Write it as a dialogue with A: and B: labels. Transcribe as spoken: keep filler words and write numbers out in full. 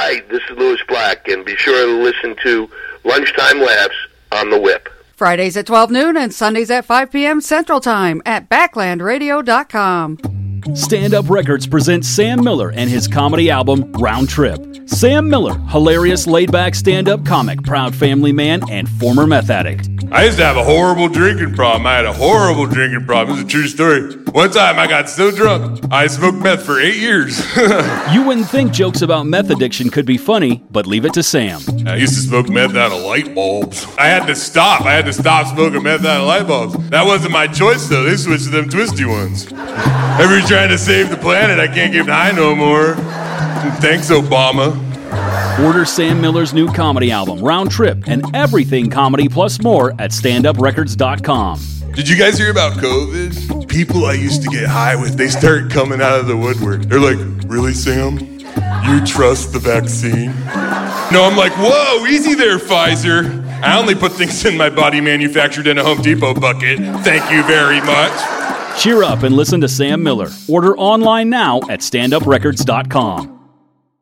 A: Hi, this is Louis Black, and be sure to listen to Lunchtime Laughs on the Whip.
B: Fridays at twelve noon and Sundays at five p.m. Central Time at backland radio dot com.
C: Stand Up Records presents Sam Miller and his comedy album, Round Trip. Sam Miller, hilarious laid-back stand-up comic, proud family man, and former meth addict.
D: I used to have a horrible drinking problem. I had a horrible drinking problem. It's a true story. One time I got so drunk, I smoked meth for eight years.
C: You wouldn't think jokes about meth addiction could be funny, but leave it to Sam.
D: I used to smoke meth out of light bulbs. I had to stop. I had to stop smoking meth out of light bulbs. That wasn't my choice, though. They switched to them twisty ones. Everybody's trying to save the planet. I can't get high no more. Thanks, Obama.
C: Order Sam Miller's new comedy album, Round Trip, and everything comedy plus more at stand up records dot com.
D: Did you guys hear about COVID? People I used to get high with, they start coming out of the woodwork. They're like, really, Sam? You trust the vaccine? No, I'm like, whoa, easy there, Pfizer. I only put things in my body manufactured in a Home Depot bucket. Thank you very much.
C: Cheer up and listen to Sam Miller. Order online now at stand up records dot com.